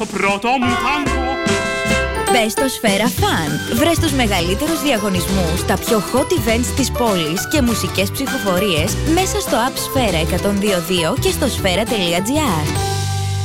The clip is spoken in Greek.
στο πρώτο μου τάγκο. Μπες στο Σφαίρα Φαν. Βρες τους μεγαλύτερους διαγωνισμούς, τα πιο hot events της πόλης και μουσικές ψηφοφορίες μέσα στο app Σφαίρα 102.2 και στο σφαίρα.gr.